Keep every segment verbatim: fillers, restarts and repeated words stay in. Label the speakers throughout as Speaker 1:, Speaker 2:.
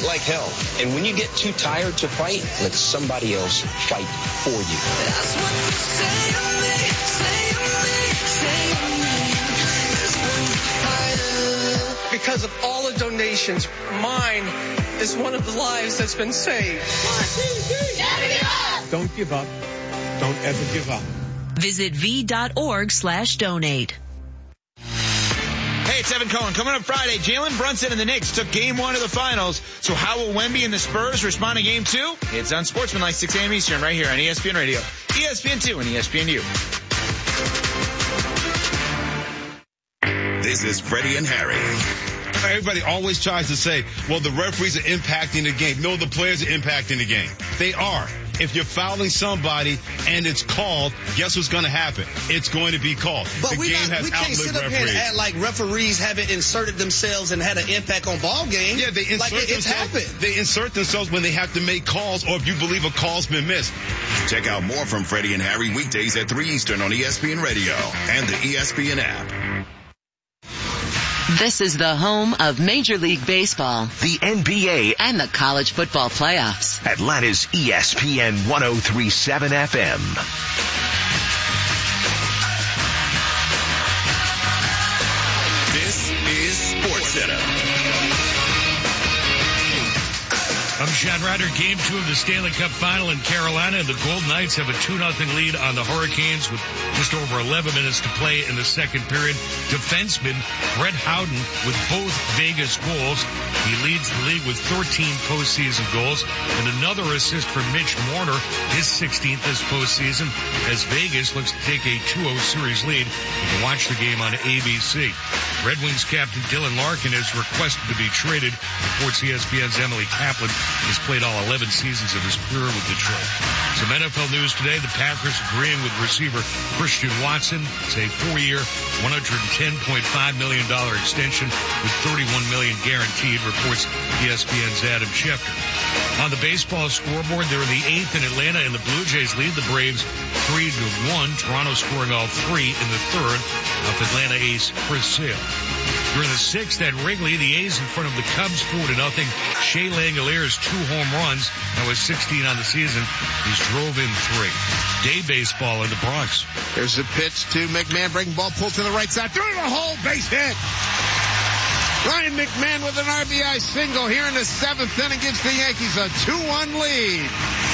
Speaker 1: fight like hell. And when you get too tired to fight, let somebody else fight for you.
Speaker 2: That's what you say to me, say to me, say to me. This one fighter. Because of all the donations, mine is one of the lives that's been saved.
Speaker 3: Don't give up. Don't ever give up.
Speaker 4: Visit v.org slash donate.
Speaker 5: Hey, it's Evan Cohen. Coming up Friday, Jalen Brunson and the Knicks took game one of the finals. So how will Wemby and the Spurs respond to game two? It's on Sportsmanlike, six a.m. Eastern, right here on E S P N Radio, E S P N two, and E S P N U.
Speaker 6: This is Freddie and Harry.
Speaker 7: Everybody always tries to say, well, the referees are impacting the game. No, the players are impacting the game. They are. If you're fouling somebody and it's called, guess what's going to happen? It's going to be called.
Speaker 8: But
Speaker 7: the
Speaker 8: we,
Speaker 7: game
Speaker 8: not,
Speaker 7: has
Speaker 8: we can't sit up
Speaker 7: referees.
Speaker 8: here and act like referees haven't inserted themselves and had an impact on ball games.
Speaker 7: Yeah, they insert
Speaker 8: like it, it's
Speaker 7: themselves.
Speaker 8: happened.
Speaker 7: They insert themselves when they have to make calls or if you believe a call's been missed.
Speaker 6: Check out more from Freddie and Harry weekdays at three Eastern on E S P N Radio and the E S P N app.
Speaker 4: This is the home of Major League Baseball,
Speaker 9: the N B A,
Speaker 4: and the college football playoffs.
Speaker 9: Atlanta's E S P N one oh three point seven F M.
Speaker 6: This is SportsCenter.
Speaker 10: I'm Sean Ryder. Game two of the Stanley Cup Final in Carolina, and the Golden Knights have a two nothing lead on the Hurricanes with just over eleven minutes to play in the second period. Defenseman Brett Howden with both Vegas goals. He leads the league with thirteen postseason goals, and another assist for Mitch Marner, his sixteenth this postseason, as Vegas looks to take a two oh series lead. You can watch the game on A B C. Red Wings captain Dylan Larkin is requested to be traded. Reports E S P N's Emily Kaplan. He's played all eleven seasons of his career with Detroit. Some N F L news today. The Packers agreeing with receiver Christian Watson. It's a four-year, one hundred ten point five million dollars extension with thirty-one million dollars guaranteed, reports E S P N's Adam Schefter. On the baseball scoreboard, they're in the eighth in Atlanta, and the Blue Jays lead the Braves three to one. Toronto scoring all three in the third of Atlanta ace Chris Sale. During the sixth at Wrigley, the A's in front of the Cubs four to nothing. Shea Langoliers two home runs. That was sixteen on the season. He's drove in three. Day baseball in the Bronx.
Speaker 11: There's a pitch to McMahon, breaking ball, pulled to the right side, through the hole, base hit. Ryan McMahon with an R B I single here in the seventh inning gives the Yankees a two one lead.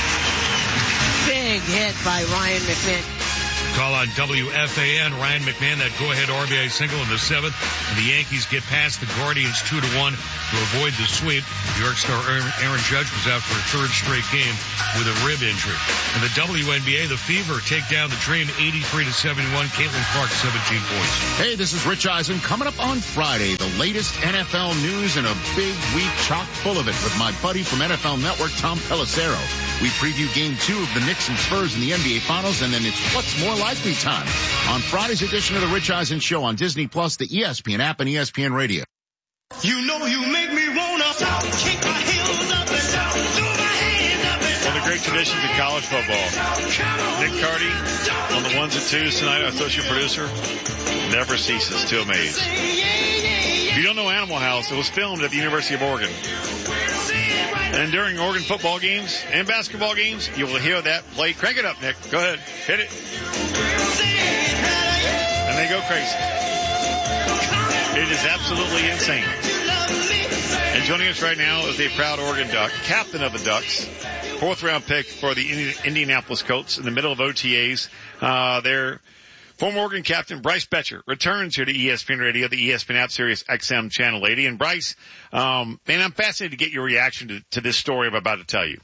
Speaker 12: Big hit by Ryan McMahon.
Speaker 10: Call on W F A N. Ryan McMahon, that go-ahead R B I single in the seventh. And the Yankees get past the Guardians two to one to avoid the sweep. New York star Aaron Judge was out for a third straight game with a rib injury. In the W N B A, the Fever take down the Dream eighty-three to seventy-one. Caitlin Clark, seventeen points.
Speaker 13: Hey, this is Rich Eisen. Coming up on Friday, the latest N F L news and a big week chock full of it with my buddy from N F L Network, Tom Pelissero. We preview game two of the Knicks and Spurs in the N B A Finals, and then it's What's More Likely time on Friday's edition of the Rich Eisen Show on Disney Plus, the E S P N app, and E S P N Radio.
Speaker 2: You know you make me wanna shout, kick my heels up and down, throw my hands up and down.
Speaker 14: One of the great traditions in college football. Nick Cardy on the ones and twos tonight, our associate producer, never ceases to amaze. If you don't know Animal House, it was filmed at the University of Oregon. And during Oregon football games and basketball games, you will hear that play. Crank it up, Nick. Go ahead. Hit it. And they go crazy. It is absolutely insane. And joining us right now is a proud Oregon Duck, captain of the Ducks, fourth round pick for the Indianapolis Colts in the middle of O T As. Uh, their former Oregon captain, Bryce Betcher, returns here to E S P N Radio, the E S P N app, Sirius X M Channel eighty. And Bryce, um, man, I'm fascinated to get your reaction to, to this story I'm about to tell you.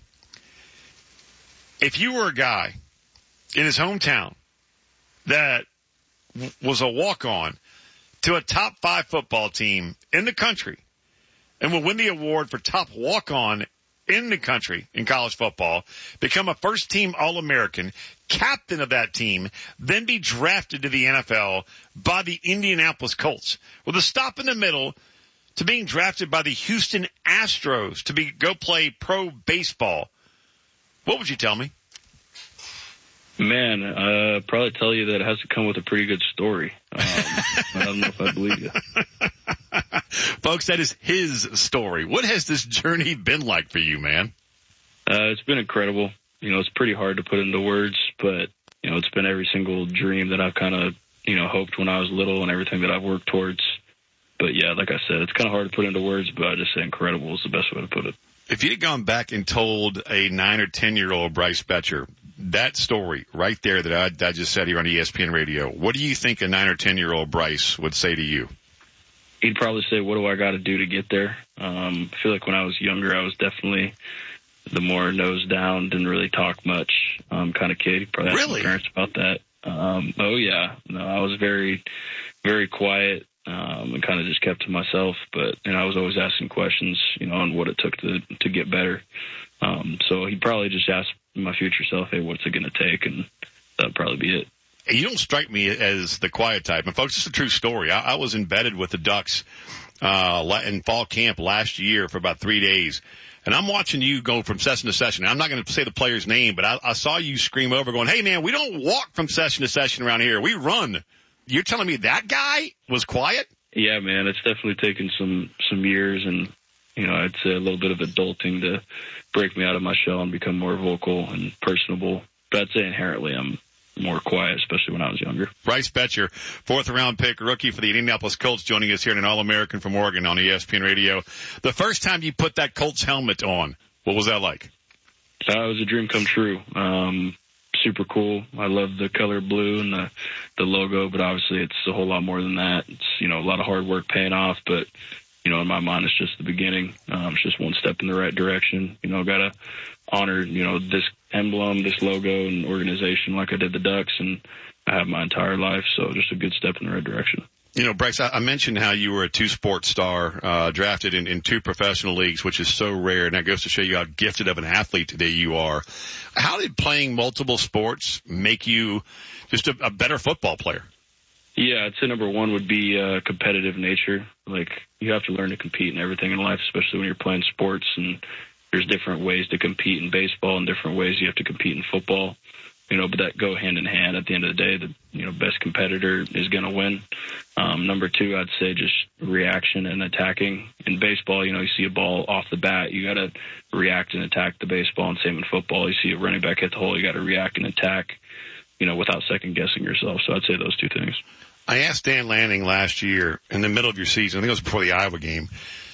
Speaker 14: If you were a guy in his hometown that w- was a walk-on to a top five football team in the country and will win the award for top walk-on in the country in college football, become a first-team All-American, captain of that team, then be drafted to the N F L by the Indianapolis Colts, with a stop in the middle to being drafted by the Houston Astros to be go play pro baseball, what would you tell me?
Speaker 15: Man, uh, probably tell you that it has to come with a pretty good story. Um, I don't know if I believe you.
Speaker 16: Folks, that is his story. What has this journey been like for you, man?
Speaker 15: Uh, it's been incredible. You know, it's pretty hard to put into words, but, you know, it's been every single dream that I've kind of, you know, hoped when I was little and everything that I've worked towards. But, yeah, like I said, it's kind of hard to put into words, but I just say incredible is the best way to put it.
Speaker 16: If you'd gone back and told a nine or ten-year-old Bryce Boettcher that story right there that I, I just said here on E S P N Radio, what do you think a nine or ten-year-old Bryce would say to you?
Speaker 15: He'd probably say, what do I got to do to get there? Um, I feel like when I was younger, I was definitely the more nose down, didn't really talk much um, kind of kid. He probably asked
Speaker 16: Really?
Speaker 15: my parents about that. Um, oh, yeah. No, I was very, very quiet um, and kind of just kept to myself. But and I was always asking questions, you know, on what it took to to get better. Um, so he'd probably just ask my future self, hey, what's it going to take? And that'd probably be it.
Speaker 16: You don't strike me as the quiet type. And, folks, it's a true story. I, I was embedded with the Ducks uh, in fall camp last year for about three days. And I'm watching you go from session to session. I'm not going to say the player's name, but I, I saw you scream over going, hey, man, we don't walk from session to session around here. We run. You're telling me that guy was quiet?
Speaker 15: Yeah, man, it's definitely taken some, some years and, you know, I'd say a little bit of adulting to break me out of my shell and become more vocal and personable. But I'd say inherently I'm more quiet, especially when I was younger.
Speaker 16: Bryce Boettcher, fourth round pick, rookie for the Indianapolis Colts, joining us here in an All-American from Oregon on E S P N Radio. The first time you put that Colts helmet on, what was that like?
Speaker 15: Uh, it was a dream come true. Um, super cool. I love the color blue and the, the logo, but obviously it's a whole lot more than that. It's, you know, a lot of hard work paying off, but, you know, in my mind, it's just the beginning. Um, it's just one step in the right direction. You know, got to honor, you know, this emblem, this logo and organization like I did the Ducks, and I have my entire life. So just a good step in the right direction.
Speaker 16: You know, Bryce, I, I mentioned how you were a two-sport star, uh, drafted in, in two professional leagues, which is so rare, and that goes to show you how gifted of an athlete that you are. How did playing multiple sports make you just a, a better football player?
Speaker 15: Yeah, I'd say number one would be uh, competitive nature. Like, you have to learn to compete in everything in life, especially when you're playing sports, and there's different ways to compete in baseball and different ways you have to compete in football. You know, but that go hand in hand. At the end of the day, the you know best competitor is going to win. Um, number two, I'd say just reaction and attacking. In baseball, you know, you see a ball off the bat, you got to react and attack the baseball. And same in football, you see a running back hit the hole, you got to react and attack, you know, without second guessing yourself. So I'd say those two things.
Speaker 16: I asked Dan Lanning last year in the middle of your season, I think it was before the Iowa game,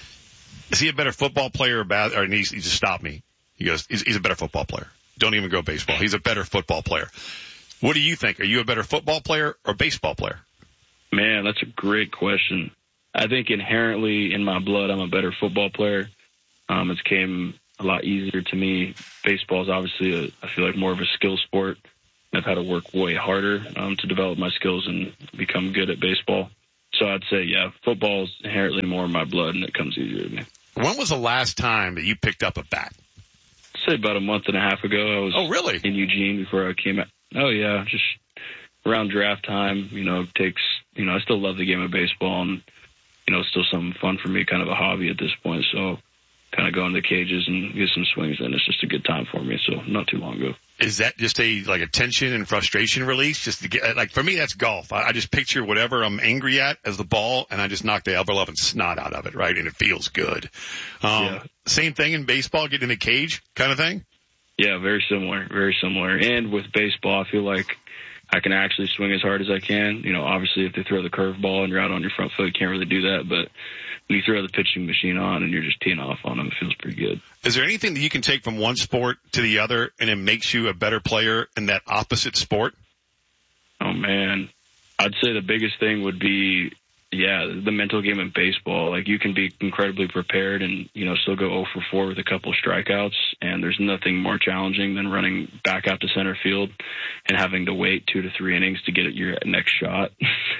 Speaker 16: is he a better football player or bad? Or he, he just stopped me. He goes, he's, he's a better football player. Don't even go baseball. He's a better football player. What do you think? Are you a better football player or baseball player?
Speaker 15: Man, that's a great question. I think inherently in my blood, I'm a better football player. Um, it's came a lot easier to me. Baseball is obviously, a, I feel like, more of a skill sport. I've had to work way harder um, to develop my skills and become good at baseball. So I'd say, yeah, football is inherently more in my blood, and it comes easier to me.
Speaker 16: When was the last time that you picked up a bat?
Speaker 15: I'd say about a month and a half ago. I was
Speaker 16: oh, really?
Speaker 15: in Eugene before I came out. Oh, yeah, just around draft time. You know, it takes, you know, I still love the game of baseball, and, you know, it's still something fun for me, kind of a hobby at this point. So kind of go into the cages and get some swings in. It's just a good time for me, so not too long ago.
Speaker 16: Is that just a, like a tension and frustration release? Just to get, like, for me, that's golf. I, I just picture whatever I'm angry at as the ball, and I just knock the ever loving snot out of it, right? And it feels good. Um,
Speaker 15: yeah.
Speaker 16: Same thing in baseball, get in a cage kind of thing?
Speaker 15: Yeah, very similar, very similar. And with baseball, I feel like I can actually swing as hard as I can. You know, obviously if they throw the curveball and you're out on your front foot, you can't really do that. But when you throw the pitching machine on and you're just teeing off on them, it feels pretty good.
Speaker 16: Is there anything that you can take from one sport to the other and it makes you a better player in that opposite sport?
Speaker 15: Oh, man. I'd say the biggest thing would be, yeah, the mental game in baseball. Like, you can be incredibly prepared and, you know, still go oh for four with a couple of strikeouts, and there's nothing more challenging than running back out to center field and having to wait two to three innings to get your next shot.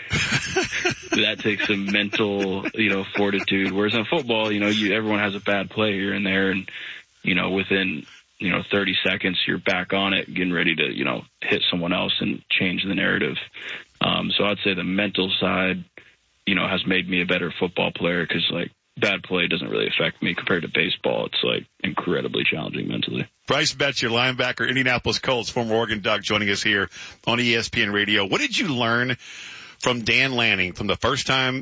Speaker 15: That takes some mental, you know, fortitude. Whereas in football, you know, you everyone has a bad play here and there, and, you know, within, you know, thirty seconds, you're back on it, getting ready to, you know, hit someone else and change the narrative. Um, so I'd say the mental side, you know, has made me a better football player because, like, bad play doesn't really affect me compared to baseball. It's, like, incredibly challenging mentally.
Speaker 16: Bryce Boettcher, linebacker, Indianapolis Colts, former Oregon Duck, joining us here on E S P N Radio. What did you learn from Dan Lanning from the first time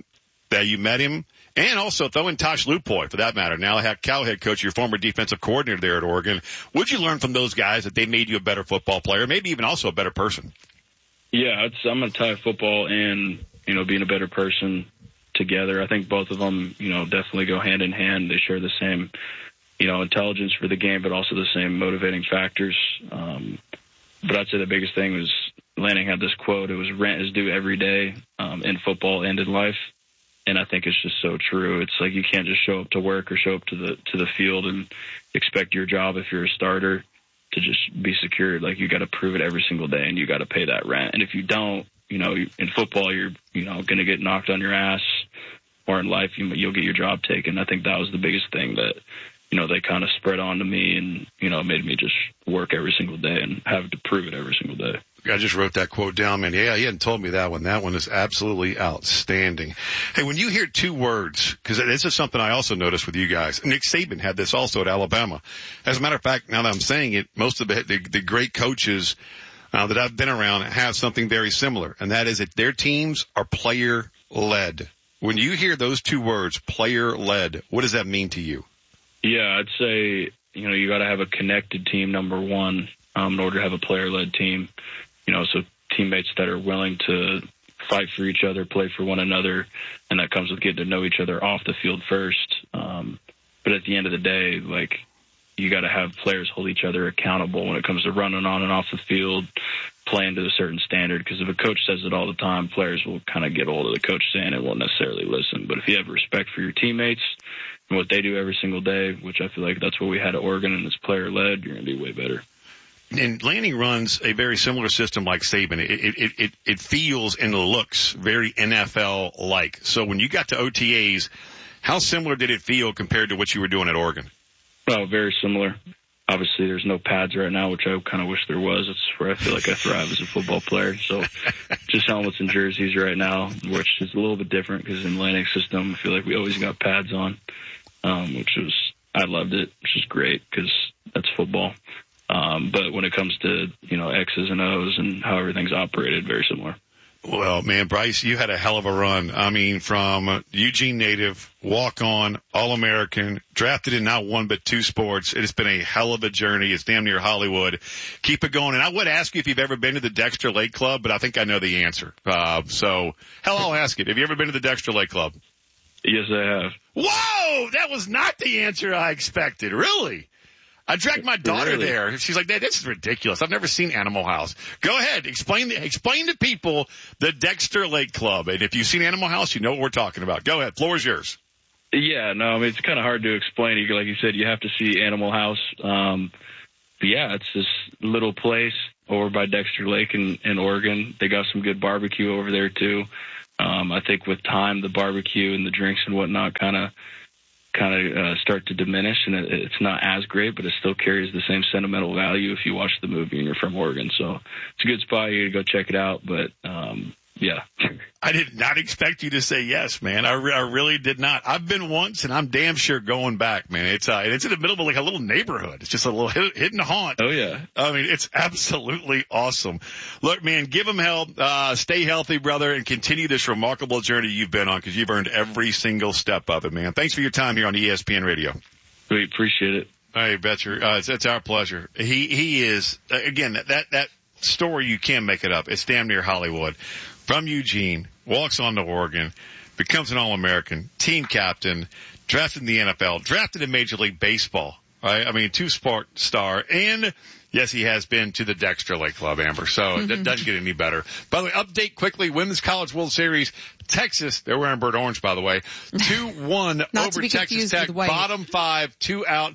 Speaker 16: that you met him. And also throw in Tosh Lupoy, for that matter. Now, Cal head coach, your former defensive coordinator there at Oregon. What'd you learn from those guys that they made you a better football player, maybe even also a better person?
Speaker 15: Yeah, it's, I'm going to tie football and, you know, being a better person together. I think both of them, you know, definitely go hand in hand. They share the same, you know, intelligence for the game, but also the same motivating factors. Um, but I'd say the biggest thing was Lanning had this quote. It was rent is due every day um, in football and in life. And I think it's just so true. It's like you can't just show up to work or show up to the to the field and expect your job if you're a starter to just be secured. Like you got to prove it every single day, and you got to pay that rent. And if you don't, you know, in football, you're you know going to get knocked on your ass, or in life, you, you'll get your job taken. I think that was the biggest thing that you know they kind of spread on to me, and you know made me just work every single day and have to prove it every single day.
Speaker 16: I just wrote that quote down, man. Yeah, he hadn't told me that one. That one is absolutely outstanding. Hey, when you hear two words, because this is something I also noticed with you guys. Nick Saban had this also at Alabama. As a matter of fact, now that I'm saying it, most of the, the, the great coaches uh, that I've been around have something very similar, and that is that their teams are player-led. When you hear those two words, player-led, what does that mean to you?
Speaker 15: Yeah, I'd say, you know, you got to have a connected team, number one, um, in order to have a player-led team. You know, so teammates that are willing to fight for each other, play for one another, and that comes with getting to know each other off the field first. Um, but at the end of the day, like, you got to have players hold each other accountable when it comes to running on and off the field, playing to a certain standard. Because if a coach says it all the time, players will kind of get old of the coach saying it, won't necessarily listen. But if you have respect for your teammates and what they do every single day, which I feel like that's what we had at Oregon, and it's player-led, you're going to be way better.
Speaker 16: And Lanning runs a very similar system like Saban. It, it, it, it feels and looks very N F L-like. So when you got to O T As, how similar did it feel compared to what you were doing at Oregon?
Speaker 15: Oh, very similar. Obviously, there's no pads right now, which I kind of wish there was. That's where I feel like I thrive as a football player. So just helmets and jerseys right now, which is a little bit different because in Lanning's system, I feel like we always got pads on, um, which was, I loved it, which is great because that's football. Um, but when it comes to, you know, X's and O's and how everything's operated, very similar.
Speaker 16: Well, man, Bryce, you had a hell of a run. I mean, from Eugene native, walk-on, All-American, drafted in not one but two sports. It has been a hell of a journey. It's damn near Hollywood. Keep it going. And I would ask you if you've ever been to the Dexter Lake Club, but I think I know the answer. Uh, so, hell, I'll ask it. Have you ever been to the Dexter Lake Club?
Speaker 15: Yes, I have.
Speaker 16: Whoa! That was not the answer I expected. Really? I dragged my daughter really? there. She's like, this is ridiculous. I've never seen Animal House. Go ahead. Explain the, explain to people the Dexter Lake Club. And if you've seen Animal House, you know what we're talking about. Go ahead. Floor is yours.
Speaker 15: Yeah, no, I mean, it's kind of hard to explain. Like you said, you have to see Animal House. Um, but yeah, it's this little place over by Dexter Lake in, in Oregon. They got some good barbecue over there too. Um, I think with time, the barbecue and the drinks and whatnot kind of, kind of uh, start to diminish, and it, it's not as great, but it still carries the same sentimental value if you watch the movie and you're from Oregon. So it's a good spot. You got to go check it out. But um, yeah,
Speaker 16: I did not expect you to say yes, man. I, re- I really did not. I've been once, and I'm damn sure going back, man. It's uh, it's in the middle of like a little neighborhood. It's just a little hid- hidden haunt.
Speaker 15: Oh yeah.
Speaker 16: I mean, it's absolutely awesome. Look, man, give them help. Uh, stay healthy, brother, and continue this remarkable journey you've been on because you've earned every single step of it, man. Thanks for your time here on E S P N Radio.
Speaker 15: We appreciate it.
Speaker 16: Hey, Betcher, uh, it's, it's our pleasure. He he is uh, again that that that story you can't make it up. It's damn near Hollywood. From Eugene, walks on to Oregon, becomes an All-American, team captain, drafted in the N F L, drafted in Major League Baseball. Right? I mean, two-sport star, and yes, he has been to the Dexter Lake Club, Amber. So mm-hmm. It doesn't get any better. By the way, update quickly: Women's College World Series, Texas. They're wearing burnt orange, by the way. two one over Texas Tech. Bottom five, two out.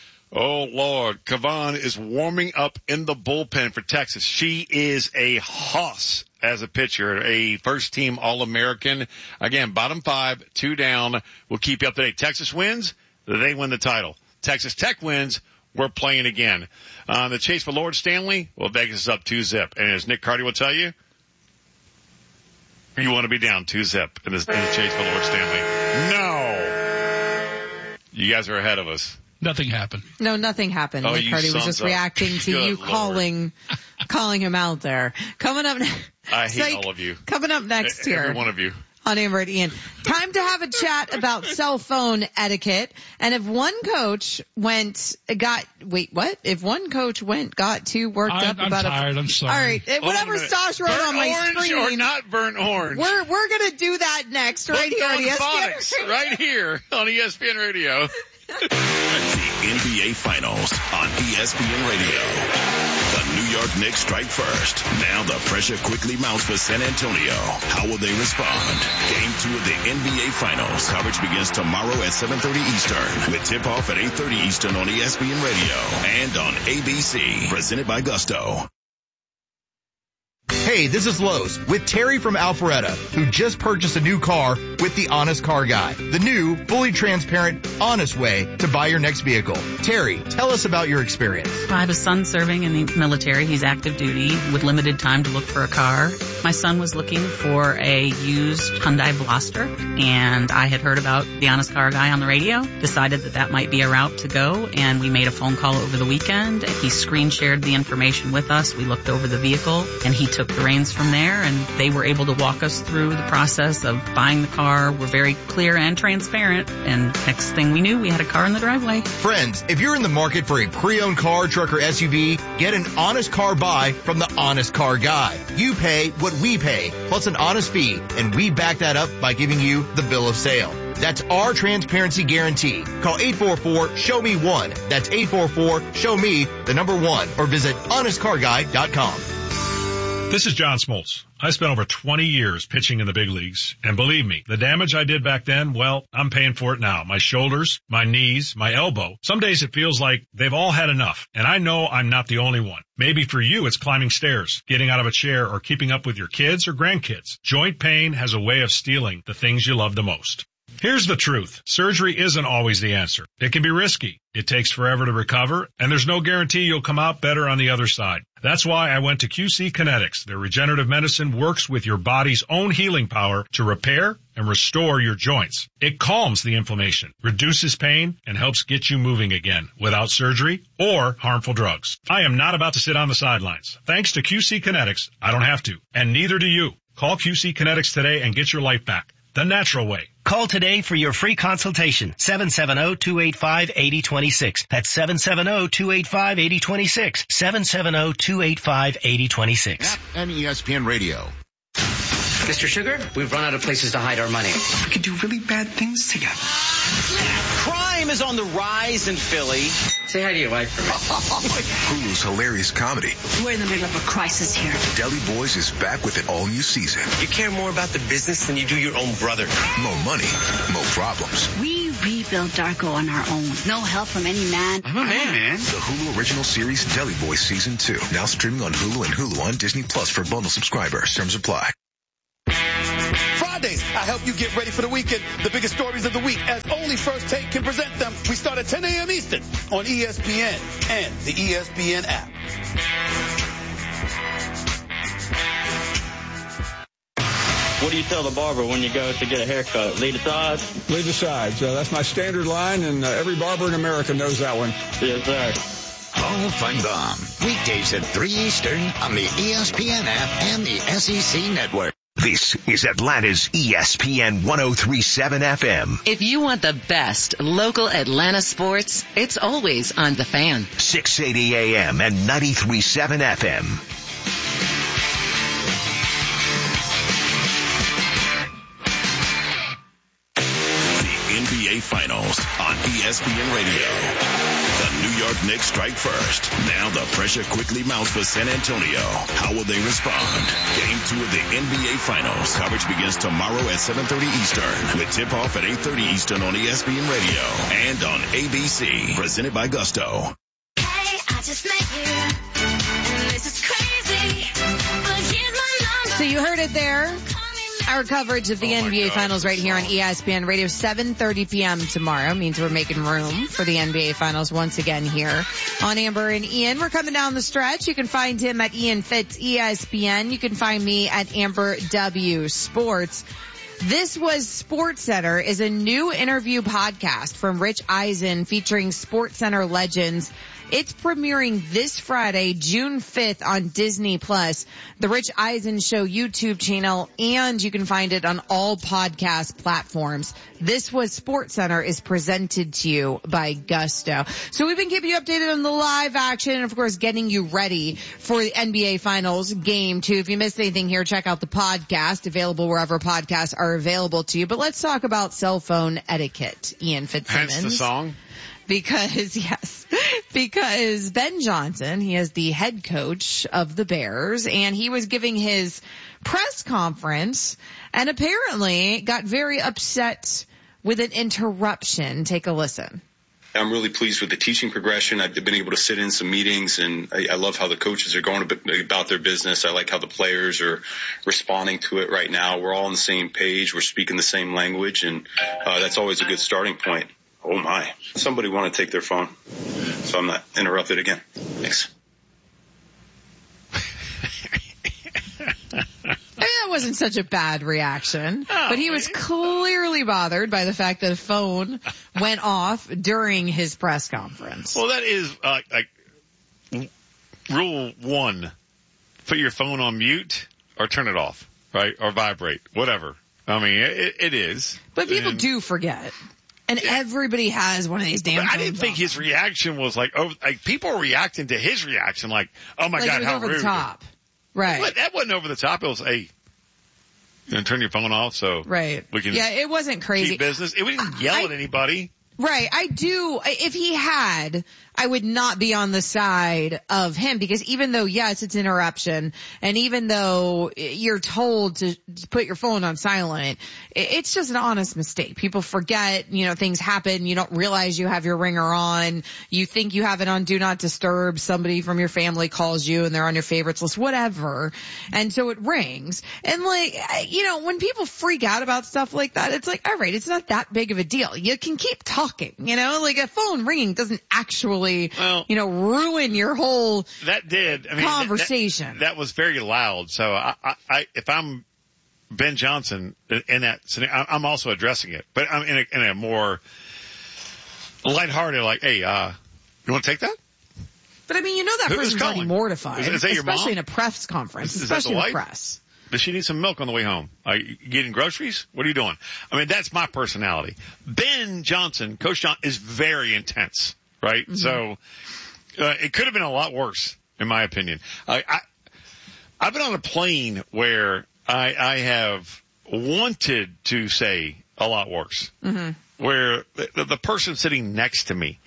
Speaker 16: Oh, Lord. Kavan is warming up in the bullpen for Texas. She is a hoss as a pitcher, a first-team All-American. Again, bottom five, two down. We'll keep you up to date. Texas wins, they win the title. Texas Tech wins, we're playing again. Uh, the chase for Lord Stanley, well, Vegas is up two zip. And as Nick Carty will tell you, you want to be down two zip in the, in the chase for Lord Stanley. No. You guys are ahead of us.
Speaker 10: Nothing happened.
Speaker 17: No, nothing happened.
Speaker 16: Oh,
Speaker 17: Nick Hardy was just
Speaker 16: up.
Speaker 17: reacting to
Speaker 16: Good
Speaker 17: you
Speaker 16: Lord.
Speaker 17: calling, calling him out there. Coming up next.
Speaker 16: I hate
Speaker 17: Psych,
Speaker 16: all of you.
Speaker 17: Coming up next
Speaker 16: Every
Speaker 17: here.
Speaker 16: one of you.
Speaker 17: on Amber and Ian. Time to have a chat about cell phone etiquette. And if one coach went, got, wait, what? If one coach went, got too worked
Speaker 10: I,
Speaker 17: up
Speaker 10: I'm
Speaker 17: about
Speaker 10: tired,
Speaker 17: a,
Speaker 10: I'm sorry.
Speaker 17: All right. Whatever Stosh wrote
Speaker 5: burnt
Speaker 17: on my
Speaker 5: orange
Speaker 17: screen.
Speaker 5: or not burnt orange?
Speaker 17: We're, we're going to do that next right
Speaker 5: Hooked
Speaker 17: here on
Speaker 5: on
Speaker 17: E S P N
Speaker 5: phonics,
Speaker 17: Radio.
Speaker 16: Right here on E S P N Radio.
Speaker 6: The N B A Finals on E S P N Radio. The New York Knicks strike first. Now the pressure quickly mounts for San Antonio. How will they respond? Game two of the N B A Finals. Coverage begins tomorrow at seven thirty Eastern with tip-off at eight thirty Eastern on E S P N Radio and on A B C. Presented by Gusto.
Speaker 18: Hey, this is Lowe's with Terry from Alpharetta, who just purchased a new car with the Honest Car Guy. The new, fully transparent, honest way to buy your next vehicle. Terry, tell us about your experience.
Speaker 19: I have a son serving in the military. He's active duty with limited time to look for a car. My son was looking for a used Hyundai Veloster, and I had heard about the Honest Car Guy on the radio, decided that that might be a route to go, and we made a phone call over the weekend. He screen shared the information with us. We looked over the vehicle, and he took the reins from there, and they were able to walk us through the process of buying the car. We're very clear and transparent, and next thing we knew, we had a car in the driveway.
Speaker 18: Friends, if you're in the market for a pre-owned car, truck, or S U V, get an honest car buy from the Honest Car Guy. You pay what we pay, plus an honest fee, and we back that up by giving you the bill of sale. That's our transparency guarantee. Call eight four four, show me one. That's eight four four, show me the number one, or visit honest car guy dot com.
Speaker 10: This is John Smoltz. I spent over twenty years pitching in the big leagues, and believe me, the damage I did back then, well, I'm paying for it now. My shoulders, my knees, my elbow. Some days it feels like they've all had enough, and I know I'm not the only one. Maybe for you it's climbing stairs, getting out of a chair, or keeping up with your kids or grandkids. Joint pain has a way of stealing the things you love the most. Here's the truth. Surgery isn't always the answer. It can be risky. It takes forever to recover, and there's no guarantee you'll come out better on the other side. That's why I went to Q C Kinetics. Their regenerative medicine works with your body's own healing power to repair and restore your joints. It calms the inflammation, reduces pain, and helps get you moving again without surgery or harmful drugs. I am not about to sit on the sidelines. Thanks to Q C Kinetics, I don't have to, and neither do you. Call Q C Kinetics today and get your life back. The natural way.
Speaker 20: Call today for your free consultation. seven seven zero, two eight five, eight zero two six. That's seven seven zero, two eight five, eight zero two six. seven seven zero, two eight five, eight zero two six.
Speaker 13: And E S P N Radio.
Speaker 21: Mister Sugar, we've run out of places to hide our money.
Speaker 22: We could do really bad things together.
Speaker 1: Crime is on the rise in Philly.
Speaker 21: Say hi to your wife for me.
Speaker 23: Hulu's hilarious comedy.
Speaker 24: We're in the middle of a crisis here.
Speaker 23: Deli Boys is back with an all-new season.
Speaker 1: You care more about the business than you do your own brother.
Speaker 23: More money, more problems.
Speaker 24: We rebuilt Darko on our own. No help from any man.
Speaker 23: I'm a man, man. The Hulu original series Deli Boys Season two. Now streaming on Hulu and Hulu on Disney Plus for bundle subscribers. Terms apply.
Speaker 25: Fridays, I help you get ready for the weekend. The biggest stories of the week, as only First Take can present them. We start at ten a.m. Eastern on E S P N and the E S P N app.
Speaker 26: What do you tell the barber when you go to get a haircut? Lead aside?
Speaker 3: Lead aside. So that's my standard line, and uh, every barber in America knows that one.
Speaker 26: Yes, sir.
Speaker 27: Hall Feinbaum. Weekdays at three Eastern on the E S P N app and the S E C network.
Speaker 9: This is Atlanta's E S P N one oh three point seven F M.
Speaker 4: If you want the best local Atlanta sports, it's always on The Fan.
Speaker 9: six eighty A M and ninety-three point seven F M.
Speaker 6: The N B A Finals on E S P N Radio. The New York Knicks strike first. Now the pressure quickly mounts for San Antonio. How will they respond? Game two of the N B A Finals. Coverage begins tomorrow at seven thirty Eastern with tip-off at eight thirty Eastern on E S P N Radio and on A B C. Presented by Gusto.
Speaker 24: Hey, I just met you, and this is crazy, but here's my number.
Speaker 17: So you heard it there. Our coverage of the
Speaker 5: oh
Speaker 17: N B A
Speaker 5: God,
Speaker 17: Finals right here on E S P N Radio, seven thirty p.m. tomorrow. Means we're making room for the N B A Finals once again here on Amber and Ian. We're coming down the stretch. You can find him at Ian Fitz E S P N. You can find me at Amber W Sports. This Was SportsCenter is a new interview podcast from Rich Eisen featuring SportsCenter legends. It's premiering this Friday, June fifth on Disney Plus, the Rich Eisen Show YouTube channel, and you can find it on all podcast platforms. This Was SportsCenter is presented to you by Gusto. So we've been keeping you updated on the live action and, of course, getting you ready for the N B A Finals Game two. If you missed anything here, check out the podcast, available wherever podcasts are available to you. But let's talk about cell phone etiquette, Ian Fitzsimmons.
Speaker 16: Hence the song?
Speaker 17: Because, yes, because Ben Johnson, he is the head coach of the Bears, and he was giving his press conference and apparently got very upset with an interruption. Take a listen.
Speaker 2: I'm really pleased with the teaching progression. I've been able to sit in some meetings, and I, I love how the coaches are going about their business. I like how the players are responding to it right now. We're all on the same page. We're speaking the same language, and uh, that's always a good starting point. Oh my. Somebody want to take their phone so I'm not interrupted again. Thanks.
Speaker 17: That wasn't such a bad reaction, oh, but he was clearly bothered by the fact that a phone went off during his press conference.
Speaker 16: Well, that is uh, like rule one. Put your phone on mute or turn it off, right? Or vibrate, whatever. I mean, it, it is.
Speaker 17: But people
Speaker 16: and,
Speaker 17: do forget. And yeah. Everybody has one of these damn
Speaker 16: I didn't think his reaction was like, oh, like people were reacting to his reaction like, oh my
Speaker 17: like
Speaker 16: God,
Speaker 17: it was
Speaker 16: how
Speaker 17: over
Speaker 16: rude.
Speaker 17: The top. Right.
Speaker 16: But that wasn't over the top. It was, hey, you gonna turn your phone off so
Speaker 17: right.
Speaker 16: we can
Speaker 17: yeah, it wasn't crazy.
Speaker 16: keep business. It, we didn't yell I, at anybody.
Speaker 17: Right. I do. If he had, I would not be on the side of him because even though, yes, it's interruption and even though you're told to put your phone on silent, it's just an honest mistake. People forget, you know, things happen. You don't realize you have your ringer on. You think you have it on Do Not Disturb. Somebody from your family calls you and they're on your favorites list, whatever. And so it rings. And like, you know, when people freak out about stuff like that, it's like, all right, it's not that big of a deal. You can keep talking. Talking, you know, like a phone ringing doesn't actually, well, you know, ruin your whole
Speaker 16: that did I mean,
Speaker 17: conversation.
Speaker 16: That, that was very loud. So I, I, I, if I'm Ben Johnson in that scenario, I'm also addressing it, but I'm in a, in a more lighthearted, like, hey, uh, you want to take that?
Speaker 17: But I mean, you know, that
Speaker 16: Who
Speaker 17: person's already mortified,
Speaker 16: is, is that your
Speaker 17: especially
Speaker 16: mom?
Speaker 17: in a press conference,
Speaker 16: is, is
Speaker 17: especially
Speaker 16: that the
Speaker 17: in the
Speaker 16: wife?
Speaker 17: press.
Speaker 16: Does she need some milk on the way home? Are you getting groceries? What are you doing? I mean, that's my personality. Ben Johnson, Coach John, is very intense, right? Mm-hmm. So uh, it could have been a lot worse, in my opinion. I, I, I've been on a plane where I, I have wanted to say a lot worse, mm-hmm. where the, the person sitting next to me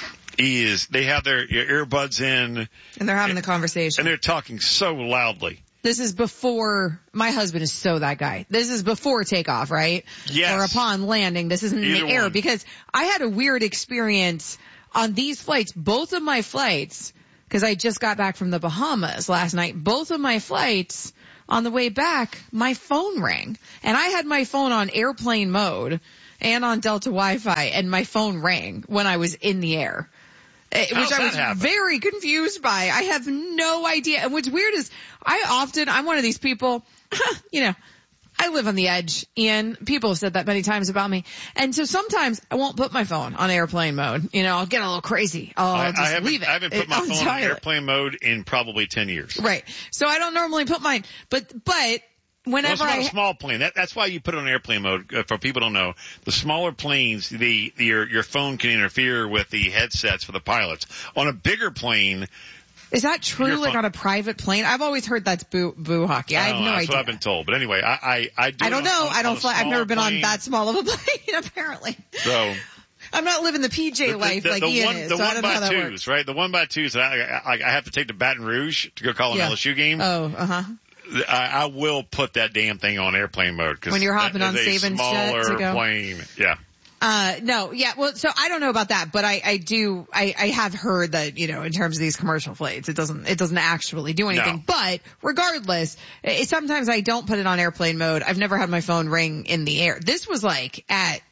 Speaker 16: is, they have their earbuds in.
Speaker 17: And they're having the conversation.
Speaker 16: And they're talking so loudly.
Speaker 17: This is before, my husband is so that guy. This is before takeoff, right?
Speaker 16: Yes.
Speaker 17: Or upon landing. This isn't in
Speaker 16: Either
Speaker 17: the air
Speaker 16: one.
Speaker 17: because I had a weird experience on these flights, both of my flights, because I just got back from the Bahamas last night. Both of my flights, on the way back, my phone rang. And I had my phone on airplane mode and on Delta Wi-Fi, and my phone rang when I was in the air. Which
Speaker 16: How's
Speaker 17: I was
Speaker 16: happen?
Speaker 17: very confused by. I have no idea. And what's weird is I often, I'm one of these people, you know, I live on the edge, Ian. People have said that many times about me. And so sometimes I won't put my phone on airplane mode. You know, I'll get a little crazy. I'll
Speaker 16: I,
Speaker 17: just
Speaker 16: I haven't,
Speaker 17: leave it.
Speaker 16: I haven't put my
Speaker 17: on
Speaker 16: phone
Speaker 17: silent.
Speaker 16: on airplane mode in probably ten years.
Speaker 17: Right. So I don't normally put mine, but, but whenever
Speaker 16: well,
Speaker 17: I,
Speaker 16: a small plane, that, that's why you put it on airplane mode. Uh, for people who don't know, the smaller planes, the, the your your phone can interfere with the headsets for the pilots. On a bigger plane,
Speaker 17: is that true? Like
Speaker 16: phone,
Speaker 17: on a private plane? I've always heard that's boo boo hockey. I, I have no
Speaker 16: know, that's
Speaker 17: idea.
Speaker 16: That's what I've been told. But anyway, I I I, do
Speaker 17: I don't
Speaker 16: on,
Speaker 17: know.
Speaker 16: On,
Speaker 17: I don't fly. I've never been
Speaker 16: plane.
Speaker 17: on that small of a plane. Apparently.
Speaker 16: So.
Speaker 17: I'm not living the P J
Speaker 16: the,
Speaker 17: life
Speaker 16: the,
Speaker 17: like
Speaker 16: the
Speaker 17: Ian
Speaker 16: one,
Speaker 17: is.
Speaker 16: The
Speaker 17: so
Speaker 16: one
Speaker 17: I don't know
Speaker 16: by
Speaker 17: how that
Speaker 16: twos,
Speaker 17: works.
Speaker 16: right? The one by twos. I, I, I have to take to Baton Rouge to go call an
Speaker 17: yeah.
Speaker 16: L S U game.
Speaker 17: Oh, uh huh.
Speaker 16: I, I will put that damn thing on airplane mode because
Speaker 17: when you're hopping on Saban's jet to go.
Speaker 16: Plane, yeah.
Speaker 17: Uh, no, yeah, well, so I don't know about that, but I, I do, I, I have heard that, you know, in terms of these commercial flights, it doesn't, it doesn't actually do anything.
Speaker 16: No.
Speaker 17: But regardless, it, sometimes I don't put it on airplane mode. I've never had my phone ring in the air. This was like at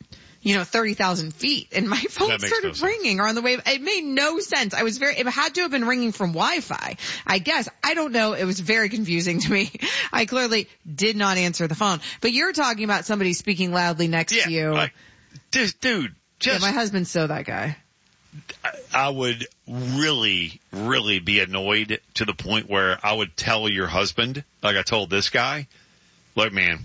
Speaker 17: you know, thirty thousand feet, and my phone
Speaker 16: That makes
Speaker 17: started
Speaker 16: no
Speaker 17: ringing or on the way. It made no sense. I was very, it had to have been ringing from Wi-Fi. I guess. I don't know. It was very confusing to me. I clearly did not answer the phone. But you're talking about somebody speaking loudly next
Speaker 16: Yeah,
Speaker 17: to you.
Speaker 16: like, dude, dude, just.
Speaker 17: Yeah, my husband's so that guy.
Speaker 16: I would really, really be annoyed to the point where I would tell your husband, like I told this guy, look, man,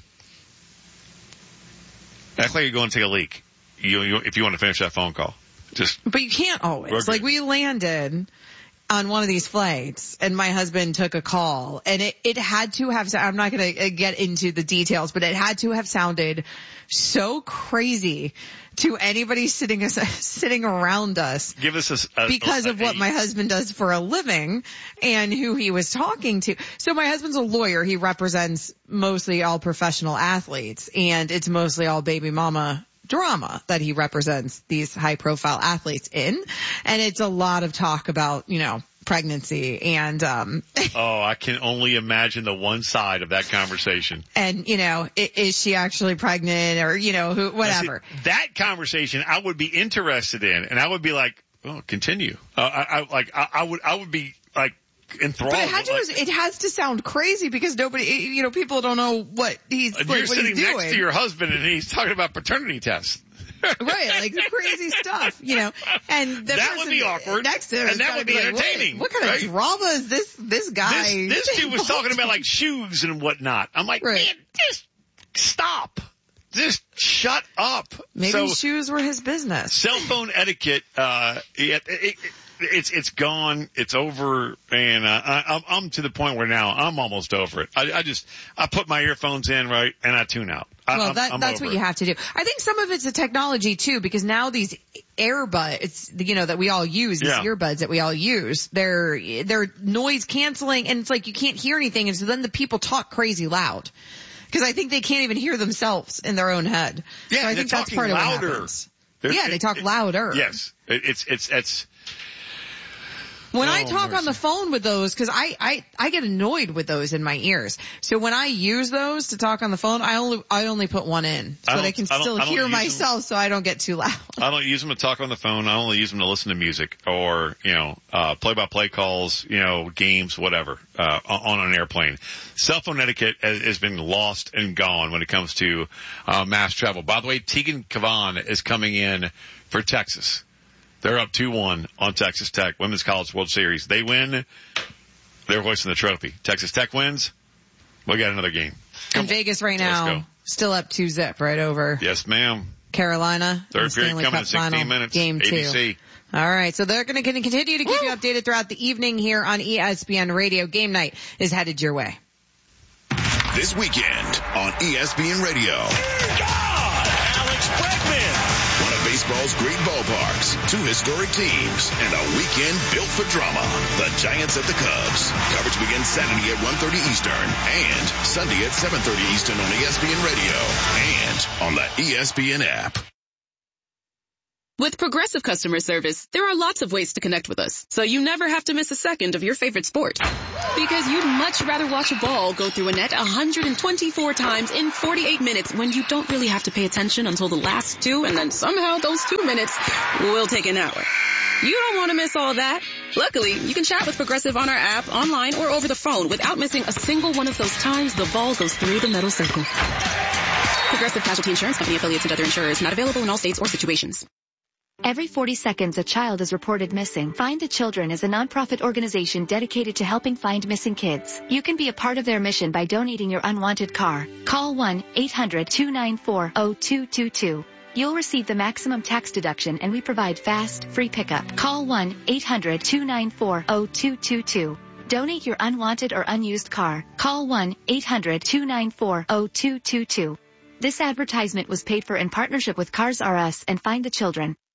Speaker 16: act like you're going to take a leak. You, you, if you want to finish that phone call, just.
Speaker 17: But you can't always.
Speaker 16: We're
Speaker 17: Like
Speaker 16: good.
Speaker 17: we landed on one of these flights and my husband took a call and it, it had to have, I'm not going to get into the details, but it had to have sounded so crazy to anybody sitting us, sitting around us.
Speaker 16: Give us a, a
Speaker 17: because
Speaker 16: a,
Speaker 17: of what
Speaker 16: a,
Speaker 17: my husband does for a living and who he was talking to. So my husband's a lawyer. He represents mostly all professional athletes and it's mostly all baby mama drama that he represents these high profile athletes in. And it's a lot of talk about, you know, pregnancy and, um,
Speaker 16: oh, I can only imagine the one side of that conversation.
Speaker 17: And, you know, is, is she actually pregnant or, you know, who, whatever.
Speaker 16: See, that conversation I would be interested in and I would be like, oh, continue. Uh, I, I, like, I, I would, I would be like, enthralled.
Speaker 17: But it had to,
Speaker 16: like,
Speaker 17: it has to sound crazy because nobody, you know, people don't know what he's,
Speaker 16: you're
Speaker 17: like, what
Speaker 16: sitting
Speaker 17: he's doing.
Speaker 16: next to your husband and he's talking about paternity tests.
Speaker 17: Right, like crazy stuff, you know. And the
Speaker 16: that
Speaker 17: person
Speaker 16: would be awkward,
Speaker 17: next to him
Speaker 16: and
Speaker 17: has
Speaker 16: that
Speaker 17: gotta
Speaker 16: would be
Speaker 17: like,
Speaker 16: entertaining.
Speaker 17: What, what kind
Speaker 16: right?
Speaker 17: of drama is this? This guy.
Speaker 16: This, this dude was talking about like shoes and whatnot. I'm like,
Speaker 17: right.
Speaker 16: man, just stop. Just shut up.
Speaker 17: Maybe
Speaker 16: so,
Speaker 17: shoes were his business.
Speaker 16: Cell phone etiquette, uh, it, it, it, it's it's gone. It's over, and uh, I, I'm, I'm to the point where now I'm almost over it. I, I just I put my earphones in, right, and I tune out. I,
Speaker 17: Well,
Speaker 16: I'm,
Speaker 17: that,
Speaker 16: I'm
Speaker 17: that's
Speaker 16: over
Speaker 17: what
Speaker 16: it.
Speaker 17: you have to do. I think some of it's the technology too, because now these earbuds, it's, you know, that we all use, these
Speaker 16: Yeah.
Speaker 17: earbuds that we all use, they're, they're noise canceling and it's like you can't hear anything. And so then the people talk crazy loud. Cause I think they can't even hear themselves in their own head.
Speaker 16: Yeah,
Speaker 17: so I
Speaker 16: they're
Speaker 17: think that's
Speaker 16: talking
Speaker 17: part
Speaker 16: louder.
Speaker 17: of what happens.
Speaker 16: They're-
Speaker 17: yeah, they talk
Speaker 16: it-
Speaker 17: louder.
Speaker 16: Yes, it, it's it's it's.
Speaker 17: When
Speaker 16: Oh,
Speaker 17: I talk
Speaker 16: mercy.
Speaker 17: on the phone with those, cause I, I, I get annoyed with those in my ears. So when I use those to talk on the phone, I only, I only put one in so
Speaker 16: I
Speaker 17: that I
Speaker 16: don't-
Speaker 17: can
Speaker 16: I don't-
Speaker 17: still
Speaker 16: I don't
Speaker 17: hear
Speaker 16: use them.
Speaker 17: myself so I don't get too loud.
Speaker 16: I don't use them to talk on the phone. I only use them to listen to music or, you know, uh, play-by-play calls, you know, games, whatever, uh, on an airplane. Cell phone etiquette has, has been lost and gone when it comes to, uh, mass travel. By the way, Tegan Kavan is coming in for Texas. They're up two one on Texas Tech, Women's College World Series. They win, they're hoisting the trophy. Texas Tech wins, we got another game.
Speaker 17: In Vegas right
Speaker 16: Let's
Speaker 17: now,
Speaker 16: go.
Speaker 17: still up two zip right over
Speaker 16: Yes, ma'am.
Speaker 17: Carolina. in the
Speaker 16: Third period
Speaker 17: Stanley
Speaker 16: coming
Speaker 17: Cup
Speaker 16: in sixteen
Speaker 17: final,
Speaker 16: minutes.
Speaker 17: Game two.
Speaker 16: A B C.
Speaker 17: All right, so they're going to continue to keep you updated throughout the evening here on E S P N Radio. Game night is headed your way.
Speaker 6: This weekend on E S P N Radio.
Speaker 7: Alex Bregman.
Speaker 6: One of baseball's great ballparks, two historic teams, and a weekend built for drama. The Giants at the Cubs. Coverage begins Saturday at one thirty Eastern and Sunday at seven thirty Eastern on E S P N Radio and on the E S P N app.
Speaker 8: With Progressive customer service, there are lots of ways to connect with us, so you never have to miss a second of your favorite sport. Because you'd much rather watch a ball go through a net one hundred twenty-four times in forty-eight minutes when you don't really have to pay attention until the last two, and then somehow those two minutes will take an hour. You don't want to miss all that. Luckily, you can chat with Progressive on our app, online, or over the phone without missing a single one of those times the ball goes through the metal circle. Progressive Casualty Insurance Company affiliates and other insurers not available in all states or situations.
Speaker 11: Every forty seconds, a child is reported missing. Find the Children is a nonprofit organization dedicated to helping find missing kids. You can be a part of their mission by donating your unwanted car. Call one eight hundred two nine four zero two two two. You'll receive the maximum tax deduction and we provide fast, free pickup. Call one eight hundred two nine four zero two two two. Donate your unwanted or unused car. Call one eight hundred two nine four zero two two two. This advertisement was paid for in partnership with Cars R Us and Find the Children.